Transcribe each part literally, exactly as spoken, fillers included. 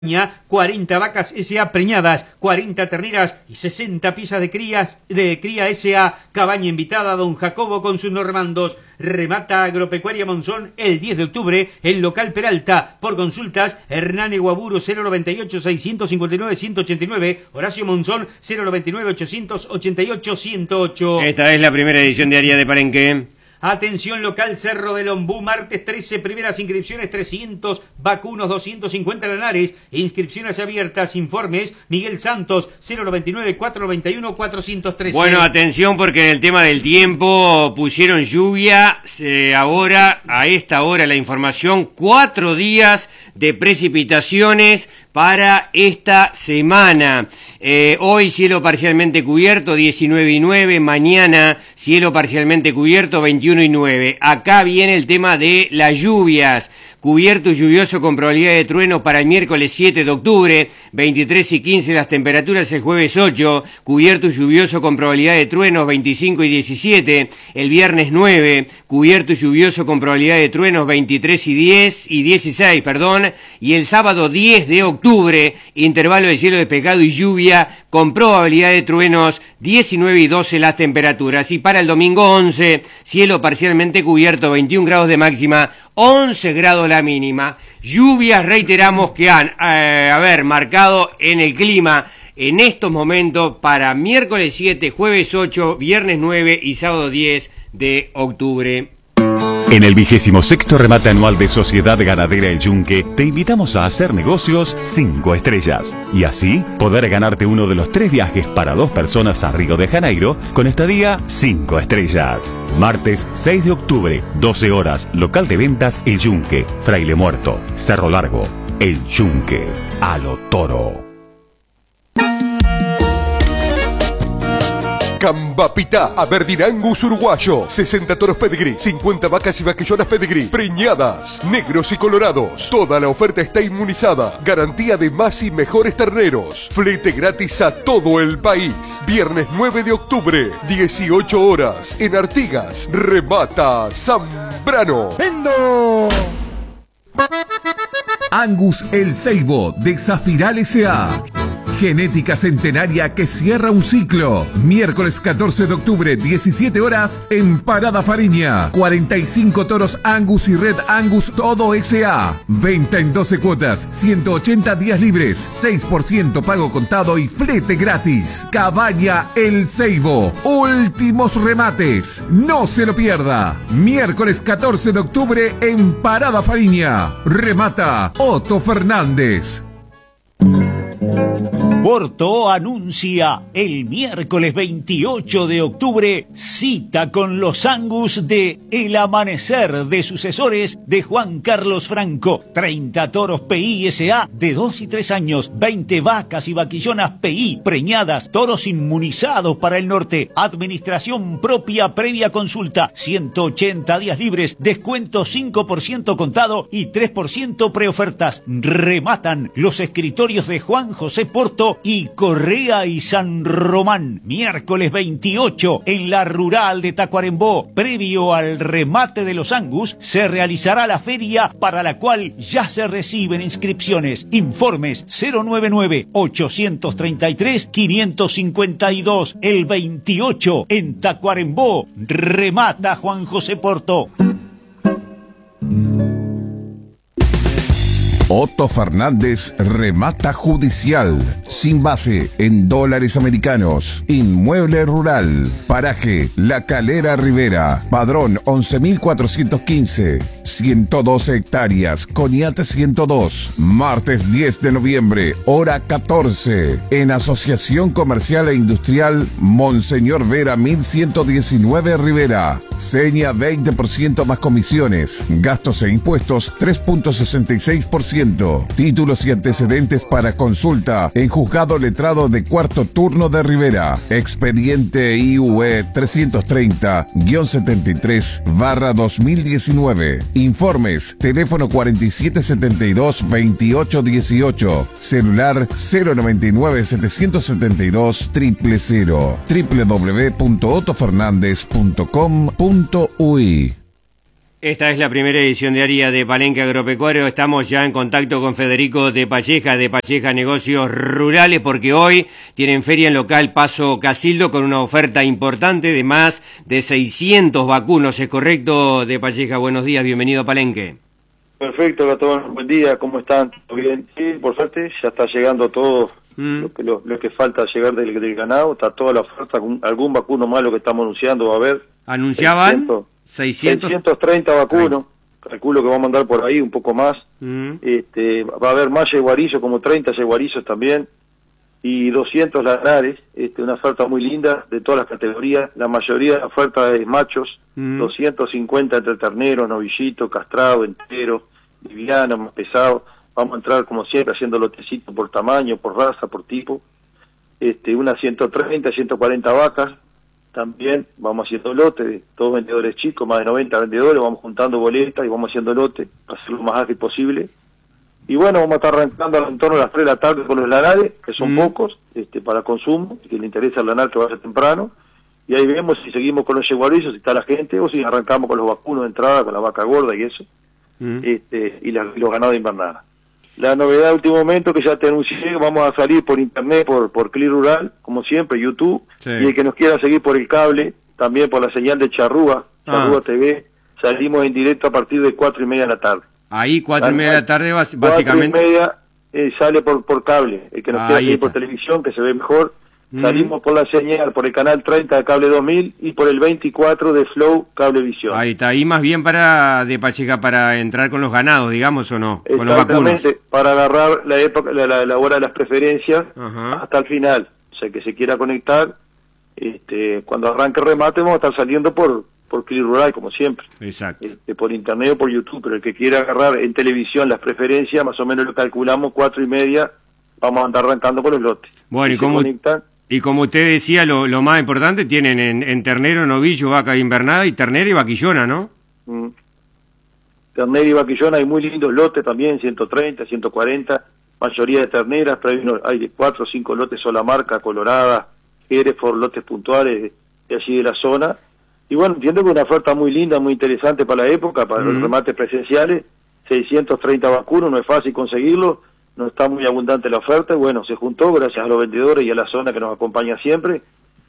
cuarenta vacas S A preñadas, cuarenta terneras y sesenta piezas de crías de cría S A. Cabaña invitada a don Jacobo con sus normandos. Remata Agropecuaria Monzón el diez de octubre en local Peralta. Por consultas, Hernán Eguaburo cero noventa y ocho, seiscientos cincuenta y nueve, ciento ochenta y nueve, Horacio Monzón cero noventa y nueve, ochocientos ochenta y ocho, ciento ocho. Esta es la primera edición diaria de Palenque. Atención local Cerro del Ombú, martes trece, primeras inscripciones trescientos, vacunos doscientos cincuenta lanares, inscripciones abiertas, informes, Miguel Santos, cero noventa y nueve, cuatrocientos noventa y uno, cuatrocientos trece. Bueno, atención porque en el tema del tiempo pusieron lluvia, eh, ahora, a esta hora la información, cuatro días de precipitaciones para esta semana. Eh, hoy cielo parcialmente cubierto, diecinueve y nueve, mañana cielo parcialmente cubierto, veintiuno y nueve. Acá viene el tema de las lluvias. Cubierto y lluvioso con probabilidad de truenos para el miércoles siete de octubre, veintitrés y quince las temperaturas, el jueves ocho, cubierto y lluvioso con probabilidad de truenos, veinticinco y diecisiete, el viernes nueve, cubierto y lluvioso con probabilidad de truenos, veintitrés y diez y dieciséis, perdón, y el sábado diez de octubre, intervalo de cielo despejado y lluvia con probabilidad de truenos, diecinueve y doce las temperaturas, y para el domingo once, cielo parcialmente cubierto, veintiún grados de máxima, once grados la mínima. Lluvias, reiteramos, que han, eh, a ver, marcado en el clima en estos momentos para miércoles siete, jueves ocho, viernes nueve y sábado diez de octubre. En el vigésimo sexto remate anual de Sociedad Ganadera El Yunque, te invitamos a hacer negocios cinco estrellas y así poder ganarte uno de los tres viajes para dos personas a Río de Janeiro con estadía cinco estrellas. Martes seis de octubre, doce horas, local de ventas El Yunque, Fraile Muerto, Cerro Largo. El Yunque, a lo toro. Cambapita, Aberdeen Angus uruguayo, sesenta toros pedigrí, cincuenta vacas y vaquillonas pedigrí, preñadas, negros y colorados. Toda la oferta está inmunizada. Garantía de más y mejores terneros. Flete gratis a todo el país. Viernes nueve de octubre, dieciocho horas, en Artigas. Remata Zambrano. ¡Vendo! Angus El Ceibo de Zafiral S A Genética centenaria que cierra un ciclo. Miércoles catorce de octubre, diecisiete horas, en Parada Fariña. cuarenta y cinco toros Angus y Red Angus todo S A. Venta en doce cuotas, ciento ochenta días libres, seis por ciento pago contado y flete gratis. Cabaña El Ceibo. Últimos remates. No se lo pierda. Miércoles catorce de octubre en Parada Fariña. Remata Otto Fernández. Porto anuncia el miércoles veintiocho de octubre cita con los Angus de El Amanecer de Sucesores de Juan Carlos Franco. treinta toros P I S A de dos y tres años, veinte vacas y vaquillonas P I preñadas, toros inmunizados para el norte, administración propia previa consulta, ciento ochenta días libres, descuento cinco por ciento contado y tres por ciento preofertas. Rematan los escritorios de Juan José Porto y Correa y San Román. Miércoles veintiocho en la rural de Tacuarembó. Previo al remate de los Angus se realizará la feria para la cual ya se reciben inscripciones. Informes cero noventa y nueve, ochocientos treinta y tres, quinientos cincuenta y dos. El veintiocho en Tacuarembó. Remata Juan José Porto. Otto Fernández remata judicial, sin base en dólares americanos, inmueble rural, paraje La Calera Rivera, padrón once mil cuatrocientos quince, ciento doce hectáreas, Coniate ciento dos, martes diez de noviembre, hora catorce, en Asociación Comercial e Industrial Monseñor Vera mil ciento diecinueve Rivera, seña veinte por ciento más comisiones, gastos e impuestos tres punto sesenta y seis por ciento. Títulos y antecedentes para consulta en Juzgado Letrado de Cuarto Turno de Rivera. Expediente I U E trescientos treinta guión setenta y tres barra dos mil diecinueve. Informes, teléfono cuarenta y siete setenta y dos veintiocho dieciocho, celular cero noventa y nueve setecientos setenta y dos cero cero cero, doble u doble u doble u punto otto fernández punto com punto u y. Esta es la primera edición diaria de Palenque Agropecuario. Estamos ya en contacto con Federico de Palleja, de Palleja Negocios Rurales, porque hoy tienen feria en local Paso Casildo con una oferta importante de más de seiscientos vacunos. ¿Es correcto, de Palleja? Buenos días, bienvenido a Palenque. Perfecto, Gatón, buen día, ¿cómo están? ¿Todo bien? Sí, por suerte ya está llegando todo mm. lo, que, lo, lo que falta llegar del, del ganado, está toda la oferta, algún vacuno malo que estamos anunciando va a haber. ¿Anunciaban? seiscientos, seiscientos treinta vacunos, calculo que vamos a andar por ahí un poco más. Mm. Este, va a haber más yeguarizos, como treinta yeguarizos también, y doscientos lanares, este, una oferta muy linda de todas las categorías. La mayoría de la oferta es machos, mm. doscientos cincuenta entre terneros, novillito, castrado, entero, liviano, más pesado. Vamos a entrar como siempre haciendo lotecitos por tamaño, por raza, por tipo. Este, unas ciento treinta, ciento cuarenta vacas. También vamos haciendo lote, de todos vendedores chicos, más de noventa vendedores, vamos juntando boletas y vamos haciendo lote para hacerlo lo más ágil posible. Y bueno, vamos a estar arrancando en torno a las tres de la tarde con los lanares, que son mm. pocos, este, para consumo, que le interesa el lanar que vaya temprano. Y ahí vemos si seguimos con los yeguarizos, si está la gente, o si arrancamos con los vacunos de entrada, con la vaca gorda y eso, mm. este, y, la, y los ganados de invernada. La novedad de último momento que ya te anuncié, vamos a salir por internet, por, por Clic Rural, como siempre, YouTube, sí. Y el que nos quiera seguir por el cable, también por la señal de Charrúa, Charrúa ah. T V, salimos en directo a partir de cuatro y media de la tarde. Ahí, cuatro y media de la tarde, básicamente. Cuatro y media eh, sale por, por cable, el que nos quiera seguir por televisión, que se ve mejor. Salimos por la señal, por el canal treinta de Cable dos mil y por el veinticuatro de Flow Cablevisión. Ahí está, ahí más bien para de Palleja para entrar con los ganados, digamos, ¿o no? Con los vacunos. Para agarrar la época, la, la, la hora de las preferencias Ajá. hasta el final. O sea, que se quiera conectar, este, cuando arranque el remate vamos a estar saliendo por por Clic Rural, como siempre. Exacto. Este, por internet o por YouTube, pero el que quiera agarrar en televisión las preferencias, más o menos lo calculamos, cuatro y media, vamos a andar arrancando con los lotes. Bueno, ¿y, ¿y cómo...? Conectan, Y como usted decía, lo, lo más importante, tienen en, en ternero, novillo, vaca invernada y ternera y vaquillona, ¿no? Mm. Ternera y vaquillona, hay muy lindos lotes también, ciento treinta, ciento cuarenta, mayoría de terneras, pero hay, uno, hay de cuatro o cinco lotes sola marca, colorada, Hereford, lotes puntuales de, de allí de la zona. Y bueno, entiendo que es una oferta muy linda, muy interesante para la época, para mm. los remates presenciales, seiscientos treinta vacunos, no es fácil conseguirlo. No está muy abundante la oferta, y bueno, se juntó gracias a los vendedores y a la zona que nos acompaña siempre.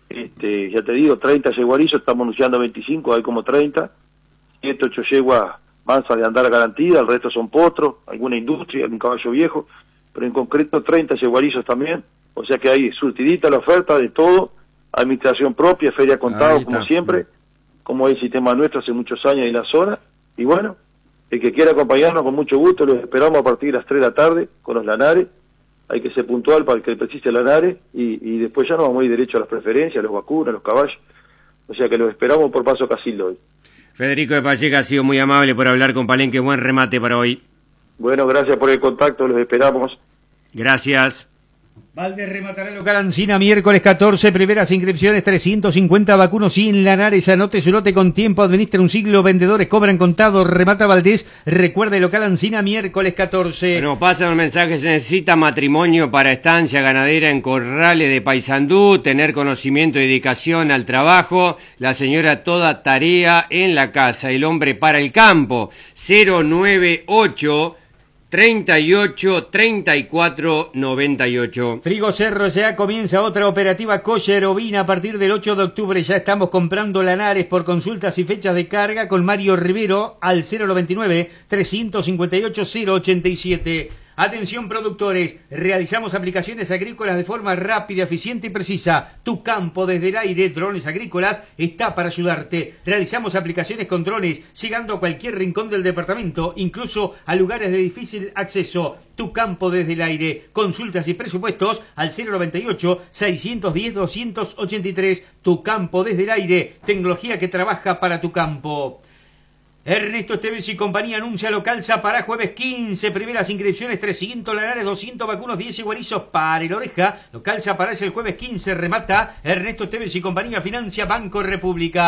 Este, ya te digo, treinta yeguarizos, estamos anunciando veinticinco, hay como treinta, siete, ocho yeguas mansas de andar a garantía, el resto son potros, alguna industria, algún caballo viejo, pero en concreto treinta yeguarizos también, o sea que hay surtidita la oferta de todo, administración propia, feria contado, como siempre, como es el sistema nuestro hace muchos años en la zona, y bueno, el que quiera acompañarnos con mucho gusto, los esperamos a partir de las tres de la tarde con los lanares. Hay que ser puntual para el que precise lanares y, y después ya nos vamos a ir derecho a las preferencias, a los vacunos, a los caballos. O sea que los esperamos por Paso Casildo hoy. Federico de Palleja ha sido muy amable por hablar con Palenque. Buen remate para hoy. Bueno, gracias por el contacto, los esperamos. Gracias. Valde rematará local Ancina miércoles catorce, primeras inscripciones trescientos cincuenta vacunos sin lanares, anote su lote con tiempo, administra un siglo, vendedores cobran contado, remata Valdés, recuerde local Ancina miércoles catorce. Bueno, pasa un mensaje, se necesita matrimonio para estancia ganadera en Corrales de Paysandú, tener conocimiento y dedicación al trabajo, la señora toda tarea en la casa, el hombre para el campo, cero nueve ocho treinta y ocho, treinta y cuatro, noventa y ocho. Frigo Cerro ya comienza otra operativa kosher ovina a partir del ocho de octubre. Ya estamos comprando lanares por consultas y fechas de carga con Mario Rivero al cero noventa y nueve, trescientos cincuenta y ocho, cero ochenta y siete. Atención productores, realizamos aplicaciones agrícolas de forma rápida, eficiente y precisa. Tu campo desde el aire, drones agrícolas, está para ayudarte. Realizamos aplicaciones con drones, llegando a cualquier rincón del departamento, incluso a lugares de difícil acceso. Tu campo desde el aire, consultas y presupuestos al cero noventa y ocho, seiscientos diez, doscientos ochenta y tres. Tu campo desde el aire, tecnología que trabaja para tu campo. Ernesto Esteves y compañía anuncia localza para jueves quince, primeras inscripciones trescientos lanares, doscientos vacunos, diez iguarizos para el oreja. Localza para el jueves quince, remata Ernesto Esteves y compañía, financia Banco República.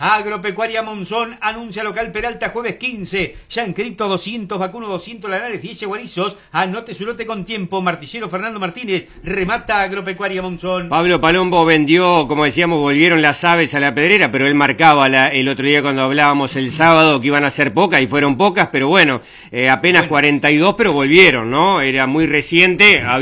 Agropecuaria Monzón anuncia local Peralta jueves quince. Ya inscrito doscientos vacunos, doscientos lanares, diez guarizos. Anote su lote con tiempo. Martillero Fernando Martínez. Remata Agropecuaria Monzón. Pablo Palombo vendió, como decíamos, volvieron las aves a la pedrera, pero él marcaba la, el otro día cuando hablábamos el sábado que iban a ser pocas y fueron pocas, pero bueno, eh, apenas bueno. cuarenta y dos, pero volvieron, ¿no? Era muy reciente.